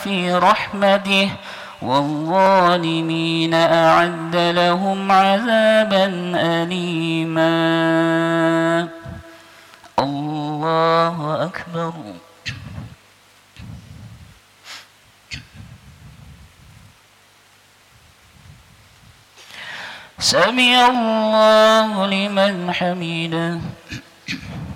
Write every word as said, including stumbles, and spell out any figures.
في رحمته والظالمين أعد لهم عذابا أليما. الله أكبر. سمع الله لمن حمده.